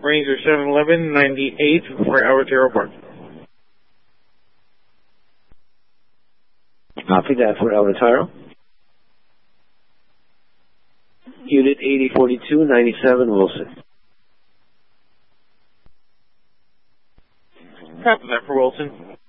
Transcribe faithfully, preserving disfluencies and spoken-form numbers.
Ranger seven eleven ninety-eight for Hour Zero Park. Copy that for El Retiro. Unit eighty forty-two ninety-seven Wilson. Copy that for Wilson.